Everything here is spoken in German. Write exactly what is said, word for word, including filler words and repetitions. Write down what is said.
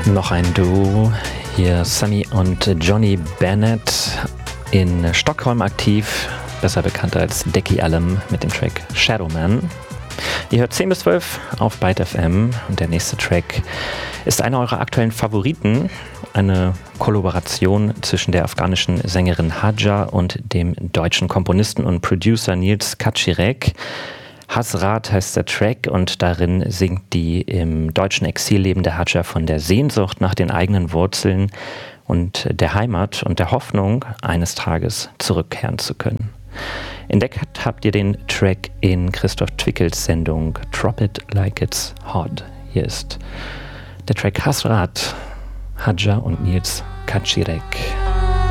Noch ein Duo, hier Sunny und Johnny Bennett, in Stockholm aktiv, besser bekannt als Decky Allen mit dem Track Shadowman. Ihr hört zehn bis zwölf auf Byte F M und der nächste Track ist einer eurer aktuellen Favoriten, eine Kollaboration zwischen der afghanischen Sängerin Hadja und dem deutschen Komponisten und Producer Nils Kaczirek. Hasrat heißt der Track und darin singt die im deutschen Exil lebende Hadja von der Sehnsucht nach den eigenen Wurzeln und der Heimat und der Hoffnung, eines Tages zurückkehren zu können. Entdeckt habt ihr den Track in Christoph Twickels Sendung Drop It Like It's Hot. Hier ist der Track Hasrat, Hadja und Nils Kaczirek.